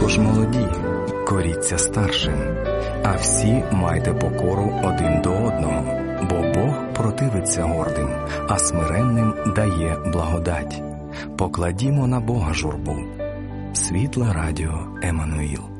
Тож молоді, коріться старшим, а всі майте покору один до одного, бо Бог противиться гордим, а смиренним дає благодать. Покладімо на Бога журбу. Світле радіо Еммануїл.